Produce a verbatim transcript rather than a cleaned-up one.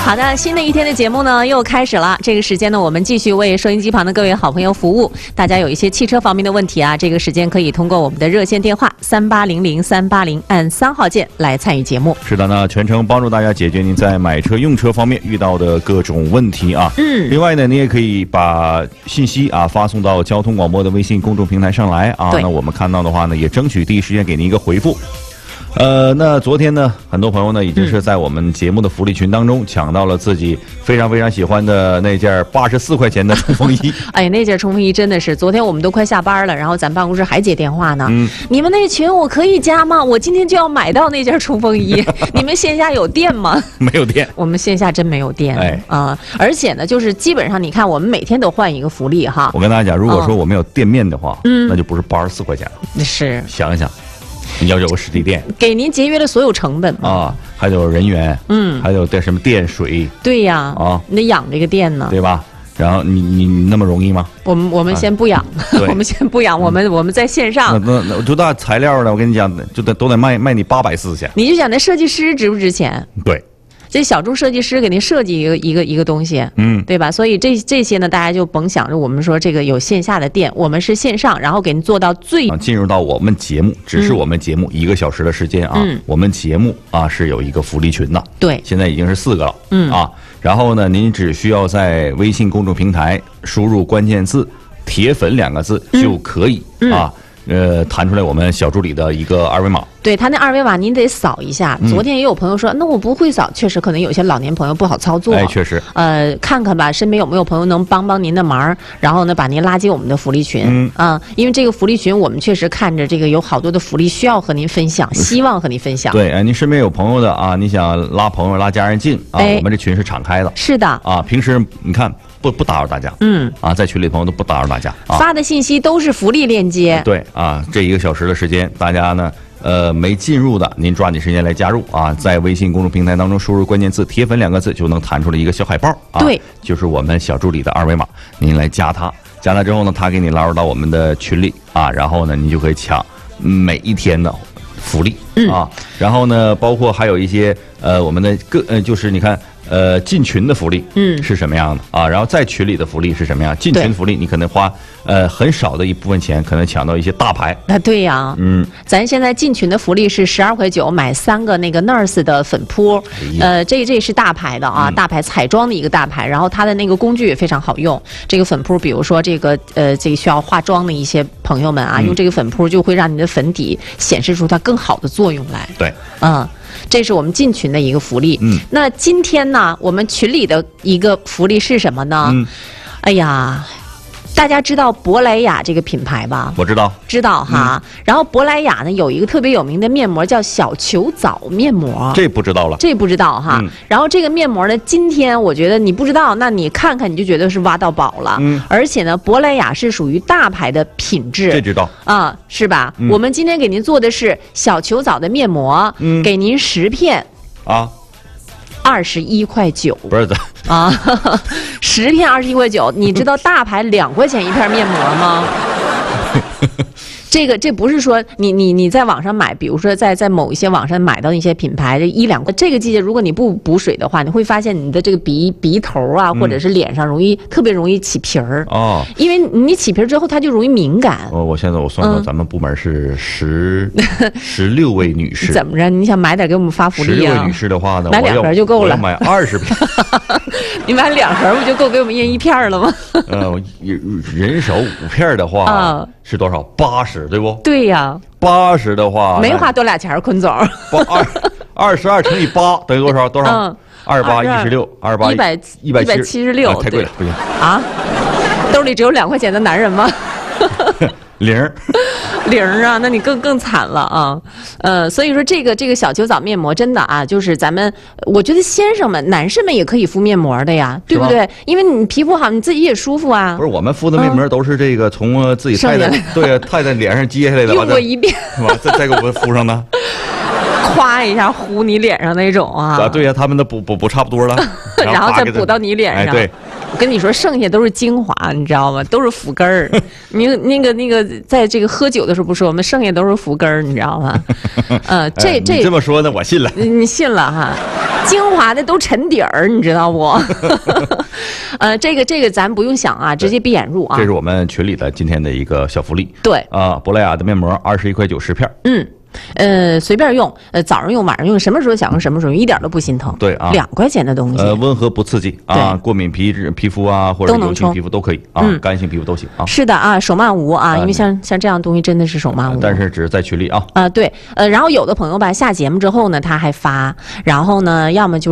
好的，新的一天的节目呢又开始了。这个时间呢，我们继续为收音机旁的各位好朋友服务。大家有一些汽车方面的问题啊，这个时间可以通过我们的热线电话三八零零三八零按三号键来参与节目。 是的呢，全程帮助大家解决您在买车用车方面遇到的各种问题啊。嗯。另外呢，你也可以把信息啊发送到交通广播的微信公众平台上来啊。那我们看到的话呢，也争取第一时间给您一个回复。呃，那昨天呢，很多朋友呢已经是在我们节目的福利群当中抢到了自己非常非常喜欢的那件八十四块钱的冲锋衣。 哎，那件冲锋衣真的是，昨天我们都快下班了，然后咱办公室还接电话呢。嗯，你们那群我可以加吗？我今天就要买到那件冲锋衣。你们线下有店吗？ 没有店， 我们线下真没有店。哎啊、呃，而且呢，就是基本上你看，我们每天都换一个福利哈。 我跟大家讲，如果说我们有店面的话，嗯，那就不是八十四块钱了。 是， 想一想。你要有个实体店， 给您节约了所有成本啊，还有人员，嗯，还有带什么电水， 对呀，啊，你得养这个店呢， 对吧？然后你你你那么容易吗？ 我们我们先不养，啊、我们先不养，我们我们在线上。 那那多大材料呢？我跟你讲，就得都得卖卖你八百四钱。 你就想那设计师值不值钱？ 对。 这小众设计师给您设计一个一个一个东西，嗯，对吧？所以这这些呢，大家就甭想着我们说这个有线下的店，我们是线上，然后给您做到最。 啊、进入到我们节目，只是我们节目、嗯、一个小时的时间啊，嗯、我们节目啊是有一个福利群的，对，现在已经是四个了，嗯啊，然后呢，您只需要在微信公众平台输入关键字“铁粉”两个字就可以、嗯、啊。呃，弹出来我们小助理的一个二维码， 对他那二维码您得扫一下。昨天也有朋友说，嗯、那我不会扫，确实可能有些老年朋友不好操作。 哎，确实。 呃，看看吧，身边有没有朋友能帮帮您的忙，然后呢，把您拉进我们的福利群。嗯啊，因为这个福利群，我们确实看着这个有好多的福利需要和您分享，希望和您分享。 对，哎，您身边有朋友的啊，你想拉朋友、拉家人进啊，哎、我们这群是敞开的。 是的。 啊，平时你看。不不打扰大家，嗯啊，在群里的朋友都不打扰大家，啊、 发的信息都是福利链接。 对啊，这一个小时的时间，大家呢，呃，没进入的，您抓紧时间来加入啊，在微信公众平台当中输入关键字“铁粉”两个字，就能弹出来一个小海报啊， 对，就是我们小助理的二维码，您来加他，加他之后呢，他给你拉入到我们的群里啊，然后呢，你就可以抢每一天的福利、嗯、啊，然后呢，包括还有一些呃，我们的各呃，就是你看。呃，进群的福利，嗯，是什么样的啊？然后在群里的福利是什么样？进群福利，你可能花呃很少的一部分钱，可能抢到一些大牌。 啊，对呀、啊，嗯，咱现在进群的福利是十二块九买三个那个 Nurse 的粉扑，哎、呃，这这是大牌的啊，嗯、大牌彩妆的一个大牌，然后它的那个工具也非常好用。这个粉扑，比如说这个呃，这个需要化妆的一些朋友们啊，嗯、用这个粉扑就会让你的粉底显示出它更好的作用来。 对， 嗯。这是我们进群的一个福利。嗯，那今天呢，我们群里的一个福利是什么呢？嗯，哎呀，大家知道珀莱雅这个品牌吧？ 我知道， 知道哈。嗯、然后珀莱雅呢有一个特别有名的面膜叫小球藻面膜， 这不知道了， 这不知道哈。嗯、然后这个面膜呢，今天我觉得你不知道，那你看看你就觉得是挖到宝了。嗯，而且呢，珀莱雅是属于大牌的品质， 这知道啊，是吧？嗯、我们今天给您做的是小球藻的面膜，嗯，给您十片啊。二十一块九， 不是的啊，十片二十一块九，你知道大牌两块钱一片面膜吗？这个这不是说你你你在网上买，比如说在在某一些网上买到一些品牌的一两块，这个季节如果你不补水的话，你会发现你的这个鼻鼻头啊，或者是脸上容易、嗯、特别容易起皮儿哦，因为你起皮儿之后它就容易敏感。 哦，我现在我算算，咱们部门是十十六位女士， 怎么着？你想买点给我们发福利啊？ 十六位女士的话呢， 买两盒就够了。 我要买二十片， 你买两盒不就够给我们印一片了吗？ 呃，人手五片的话。啊是多少？八十，对不？ 对呀， 八十的话没花多俩钱，坤总。 二二十二乘以八等于多少？多少？嗯，二八一十六，二八一百一百一百七十六， 太贵了，不行啊！兜里只有两块钱的男人吗？ 零零啊，那你更更惨了啊！呃，所以说这个这个小球藻面膜真的啊，就是咱们我觉得先生们、男士们也可以敷面膜的呀，对不对？因为你皮肤好，你自己也舒服啊。 不是，我们敷的面膜都是这个从自己太太、嗯、对太太脸上接下来的， 用过一遍， 是吧？再再给我们敷上的。 夸一下糊你脸上那种啊！ 啊，对呀、啊，他们的补补补差不多了， 然后再补到你脸上。 哎，对。 我跟你说，剩下都是精华，你知道吗？都是腐根儿。你那个那个，在这个喝酒的时候不说，我们剩下都是腐根儿，你知道吗？呃，这、 哎、 这你这么说呢，我信了。 你信了哈？精华的都沉底儿，你知道不？呃，这个这个咱不用想啊，直接闭眼入啊。 这是我们群里的今天的一个小福利。 对啊，珀莱雅的面膜二十一块九十片。 嗯。呃，随便用，呃，早上用，晚上用，什么时候想用什么时候用，一点都不心疼。 对啊， 两块钱的东西， 呃，温和不刺激啊，过敏皮质皮肤啊，或者油性皮肤都可以啊，嗯、干性皮肤都行啊。 是的啊，手慢无啊，因为像、嗯、像这样东西真的是手慢无。 但是只是在群里啊。 啊、呃，对，呃，然后有的朋友吧，下节目之后呢，他还发，然后呢，要么就。